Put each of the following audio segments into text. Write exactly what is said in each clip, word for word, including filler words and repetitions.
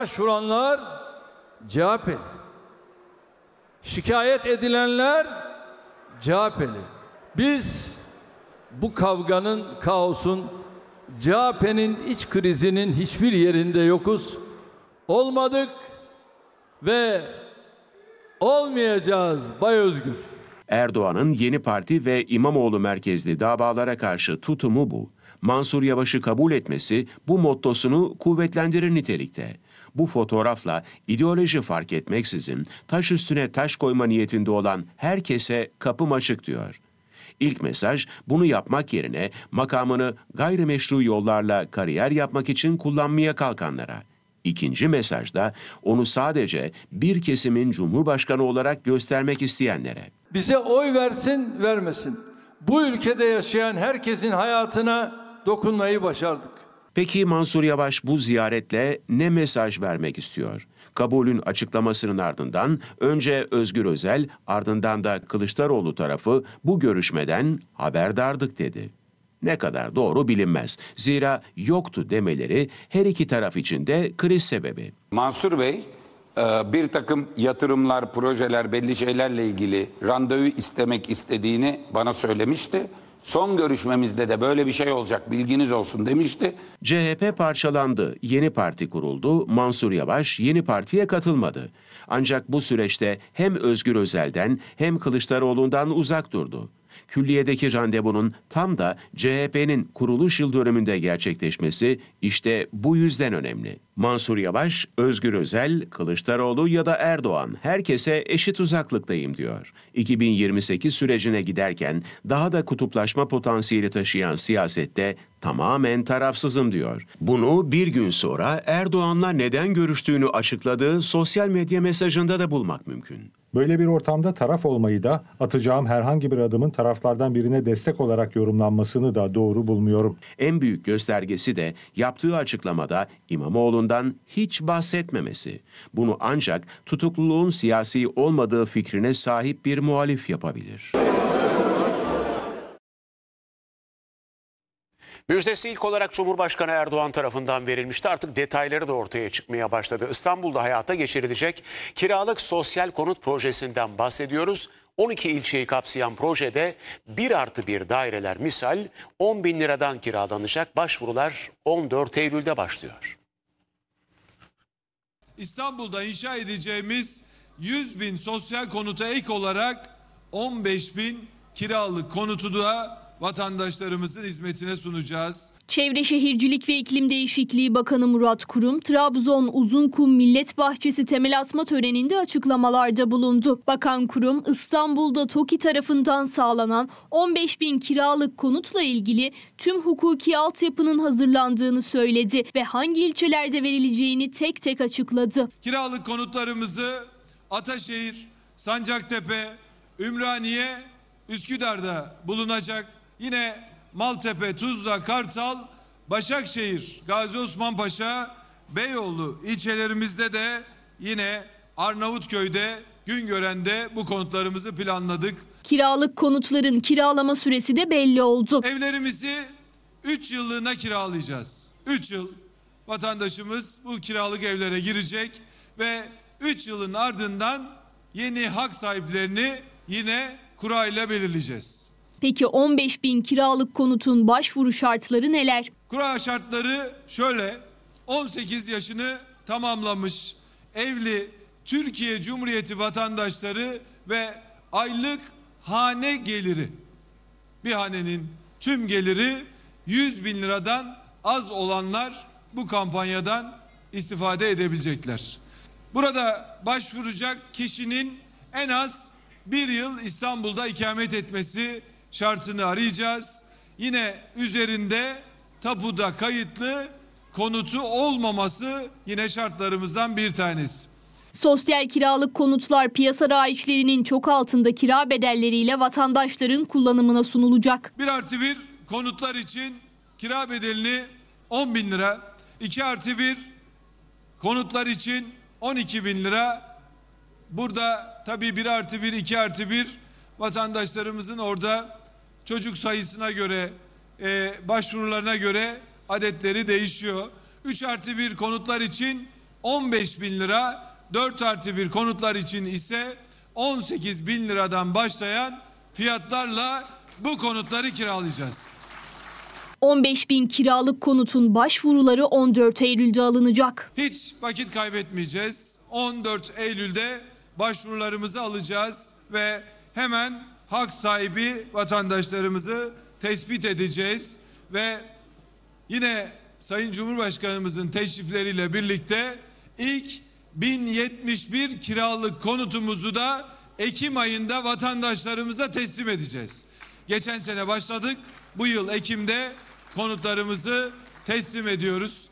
Başvuranlar C H P'li. Şikayet edilenler C H P'li. Biz bu kavganın, kaosun, C H P'nin iç krizinin hiçbir yerinde yokuz, olmadık ve olmayacağız Bay Özgür. Erdoğan'ın Yeni Parti ve İmamoğlu merkezli davalara karşı tutumu bu. Mansur Yavaş'ı kabul etmesi bu mottosunu kuvvetlendirir nitelikte. Bu fotoğrafla ideoloji fark etmeksizin taş üstüne taş koyma niyetinde olan herkese kapım açık diyor. İlk mesaj bunu yapmak yerine makamını gayrimeşru yollarla kariyer yapmak için kullanmaya kalkanlara. İkinci mesajda onu sadece bir kesimin cumhurbaşkanı olarak göstermek isteyenlere. Bize oy versin vermesin, bu ülkede yaşayan herkesin hayatına dokunmayı başardık. Peki Mansur Yavaş bu ziyaretle ne mesaj vermek istiyor? Kabulün açıklamasının ardından önce Özgür Özel, ardından da Kılıçdaroğlu tarafı bu görüşmeden haberdardık dedi. Ne kadar doğru bilinmez. Zira yoktu demeleri her iki taraf için de kriz sebebi. Mansur Bey bir takım yatırımlar, projeler, belli şeylerle ilgili randevu istemek istediğini bana söylemişti. Son görüşmemizde de böyle bir şey olacak, bilginiz olsun demişti. C H P parçalandı, yeni parti kuruldu, Mansur Yavaş yeni partiye katılmadı. Ancak bu süreçte hem Özgür Özel'den hem Kılıçdaroğlu'ndan uzak durdu. Külliyedeki randevunun tam da C H P'nin kuruluş yıl dönümünde gerçekleşmesi işte bu yüzden önemli. Mansur Yavaş, Özgür Özel, Kılıçdaroğlu ya da Erdoğan herkese eşit uzaklıktayım diyor. iki bin yirmi sekiz sürecine giderken daha da kutuplaşma potansiyeli taşıyan siyasette tamamen tarafsızım diyor. Bunu bir gün sonra Erdoğan'la neden görüştüğünü açıkladığı sosyal medya mesajında da bulmak mümkün. Böyle bir ortamda taraf olmayı da atacağım herhangi bir adımın taraflardan birine destek olarak yorumlanmasını da doğru bulmuyorum. En büyük göstergesi de yaptığı açıklamada İmamoğlu'ndan hiç bahsetmemesi. Bunu ancak tutukluluğun siyasi olmadığı fikrine sahip bir muhalif yapabilir. Müjdesi ilk olarak Cumhurbaşkanı Erdoğan tarafından verilmişti. Artık detayları da ortaya çıkmaya başladı. İstanbul'da hayata geçirilecek kiralık sosyal konut projesinden bahsediyoruz. on iki ilçeyi kapsayan projede bir artı bir daireler misal on bin liradan kiralanacak. Başvurular on dört Eylül'de başlıyor. İstanbul'da inşa edeceğimiz yüz bin sosyal konuta ek olarak on beş bin kiralık konutu da vatandaşlarımızın hizmetine sunacağız. Çevre Şehircilik ve İklim Değişikliği Bakanı Murat Kurum, Trabzon Uzunkum Millet Bahçesi temel atma töreninde açıklamalarda bulundu. Bakan Kurum, İstanbul'da TOKİ tarafından sağlanan on beş bin kiralık konutla ilgili tüm hukuki altyapının hazırlandığını söyledi ve hangi ilçelerde verileceğini tek tek açıkladı. Kiralık konutlarımızı Ataşehir, Sancaktepe, Ümraniye, Üsküdar'da bulunacak. Yine Maltepe, Tuzla, Kartal, Başakşehir, Gazi Osman Paşa, Beyoğlu ilçelerimizde de yine Arnavutköy'de, Güngören'de bu konutlarımızı planladık. Kiralık konutların kiralama süresi de belli oldu. Evlerimizi üç yıllığına kiralayacağız. üç yıl vatandaşımız bu kiralık evlere girecek ve üç yılın ardından yeni hak sahiplerini yine kurayla belirleyeceğiz. Peki on beş bin kiralık konutun başvuru şartları neler? Kura şartları şöyle: on sekiz yaşını tamamlamış, evli, Türkiye Cumhuriyeti vatandaşları ve aylık hane geliri, bir hanenin tüm geliri yüz bin liradan az olanlar bu kampanyadan istifade edebilecekler. Burada başvuracak kişinin en az bir yıl İstanbul'da ikamet etmesi şartını arayacağız. Yine üzerinde tapuda kayıtlı konutu olmaması yine şartlarımızdan bir tanesi. Sosyal kiralık konutlar piyasa raiçlerinin çok altında kira bedelleriyle vatandaşların kullanımına sunulacak. Bir artı bir konutlar için kira bedelini on bin lira, iki artı bir konutlar için on iki bin lira. Burada tabii bir artı bir, iki artı bir vatandaşlarımızın orada çocuk sayısına göre, e, başvurularına göre adetleri değişiyor. üç artı bir konutlar için on beş bin lira, dört artı bir konutlar için ise on sekiz bin liradan başlayan fiyatlarla bu konutları kiralayacağız. on beş bin kiralık konutun başvuruları on dört Eylül'de alınacak. Hiç vakit kaybetmeyeceğiz. on dört Eylül'de başvurularımızı alacağız ve hemen hak sahibi vatandaşlarımızı tespit edeceğiz ve yine Sayın Cumhurbaşkanımızın teşrifleriyle birlikte ilk bin yetmiş bir kiralık konutumuzu da Ekim ayında vatandaşlarımıza teslim edeceğiz. Geçen sene başladık. Bu yıl Ekim'de konutlarımızı teslim ediyoruz.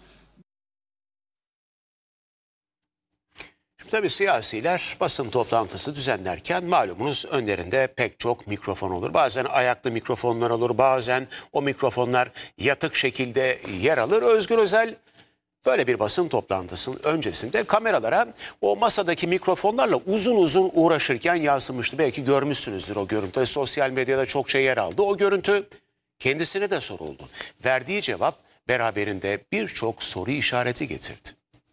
Tabii siyasiler basın toplantısı düzenlerken malumunuz önlerinde pek çok mikrofon olur. Bazen ayaklı mikrofonlar olur, bazen o mikrofonlar yatık şekilde yer alır. Özgür Özel böyle bir basın toplantısının öncesinde kameralara o masadaki mikrofonlarla uzun uzun uğraşırken yansımıştı. Belki görmüşsünüzdür o görüntü. Sosyal medyada çokça yer aldı. O görüntü kendisine de soruldu. Verdiği cevap beraberinde birçok soru işareti getirdi.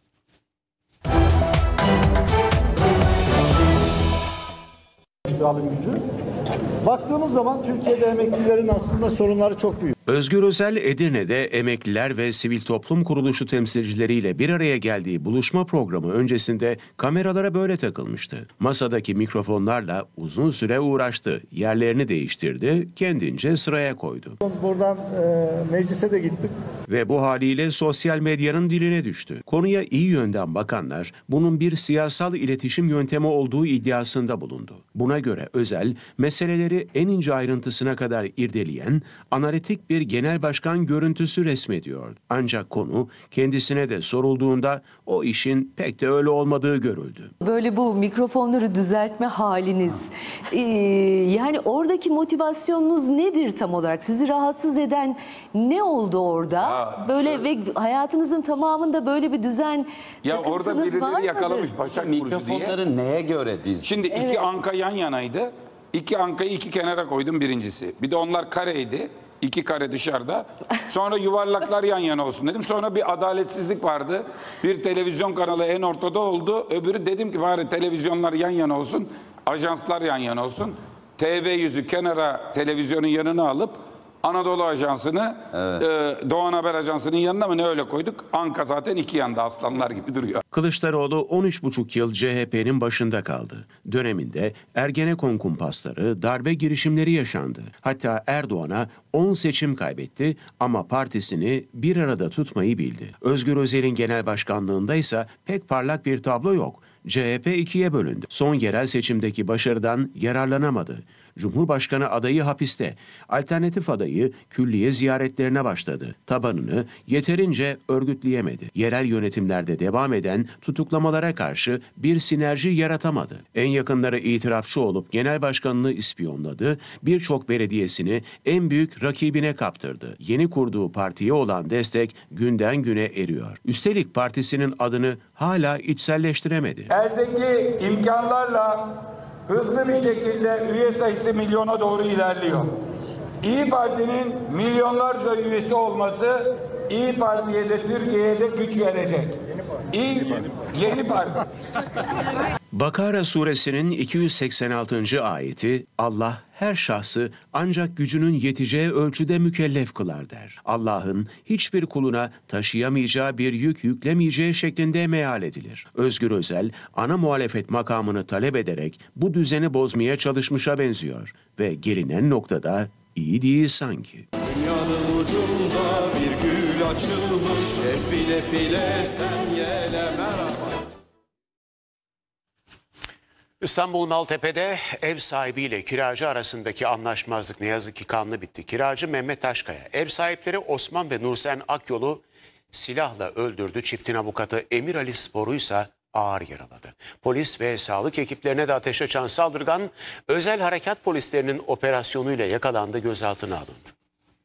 Bir alım gücü. Baktığımız zaman Türkiye'de emeklilerin aslında sorunları çok büyük. Özgür Özel, Edirne'de emekliler ve sivil toplum kuruluşu temsilcileriyle bir araya geldiği buluşma programı öncesinde kameralara böyle takılmıştı. Masadaki mikrofonlarla uzun süre uğraştı, yerlerini değiştirdi, kendince sıraya koydu. Buradan e, meclise de gittik. Ve bu haliyle sosyal medyanın diline düştü. Konuya iyi yönden bakanlar bunun bir siyasal iletişim yöntemi olduğu iddiasında bulundu. Buna göre Özel, meseleleri en ince ayrıntısına kadar irdeleyen, analitik bir genel başkan görüntüsü resmediyor. Ancak konu kendisine de sorulduğunda o işin pek de öyle olmadığı görüldü. Böyle bu mikrofonları düzeltme haliniz, ee, yani oradaki motivasyonunuz nedir tam olarak? Sizi rahatsız eden ne oldu orada? Ha, böyle şöyle. Ve hayatınızın tamamında böyle bir düzen ya orada birileri yakalamış paşa mikrofonları neye göre diz? Şimdi iki evet. anka yan yanaydı. İki ankayı iki kenara koydum birincisi. Bir de onlar kareydi. İki kare dışarıda. Sonra yuvarlaklar yan yana olsun dedim. Sonra bir adaletsizlik vardı. Bir televizyon kanalı en ortada oldu. Öbürü dedim ki bari televizyonlar yan yana olsun. Ajanslar yan yana olsun. T V yüzü kenara televizyonun yanına alıp Anadolu Ajansı'nı evet. e, Doğan Haber Ajansı'nın yanına mı ne öyle koyduk? Anka zaten iki yanda aslanlar gibi duruyor. Kılıçdaroğlu on üç buçuk yıl C H P'nin başında kaldı. Döneminde Ergenekon kumpasları, darbe girişimleri yaşandı. Hatta Erdoğan'a on seçim kaybetti ama partisini bir arada tutmayı bildi. Özgür Özel'in genel başkanlığında ise pek parlak bir tablo yok. C H P ikiye bölündü. Son yerel seçimdeki başarıdan yararlanamadı. Cumhurbaşkanı adayı hapiste. Alternatif adayı külliye ziyaretlerine başladı. Tabanını yeterince örgütleyemedi. Yerel yönetimlerde devam eden tutuklamalara karşı bir sinerji yaratamadı. En yakınları itirafçı olup genel başkanını ispiyonladı. Birçok belediyesini en büyük rakibine kaptırdı. Yeni kurduğu partiye olan destek günden güne eriyor. Üstelik partisinin adını hala içselleştiremedi. Eldeki imkanlarla hızlı bir şekilde üye sayısı milyona doğru ilerliyor. İYİ Parti'nin milyonlarca üyesi olması İYİ Parti'ye de Türkiye'ye de güç verecek. İyi, yeni parti. Bakara suresinin iki yüz seksen altıncı ayeti Allah her şahsı ancak gücünün yeteceği ölçüde mükellef kılar der. Allah'ın hiçbir kuluna taşıyamayacağı bir yük yüklemeyeceği şeklinde meal edilir. Özgür Özel ana muhalefet makamını talep ederek bu düzeni bozmaya çalışmışa benziyor ve gelinen noktada iyi değil sanki. Dünyanın ucunda bir gül açılmış, hep bile file sen yele merhaba. İstanbul Maltepe'de ev sahibiyle kiracı arasındaki anlaşmazlık ne yazık ki kanlı bitti. Kiracı Mehmet Taşkaya, ev sahipleri Osman ve Nursen Akyol'u silahla öldürdü. Çiftin avukatı Emir Ali Spor'u ise ağır yaraladı. Polis ve sağlık ekiplerine de ateş açan saldırgan, özel harekat polislerinin operasyonuyla yakalandı, gözaltına alındı.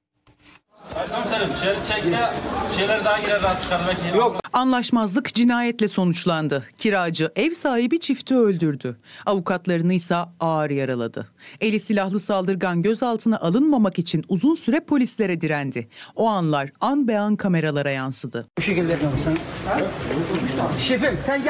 Anlaşmazlık cinayetle sonuçlandı. Kiracı ev sahibi çifti öldürdü. Avukatlarını ise ağır yaraladı. Eli silahlı saldırgan gözaltına alınmamak için uzun süre polislere direndi. O anlar an be an kameralara yansıdı. Bu şekilde yapalım sen. Şefim sen gel.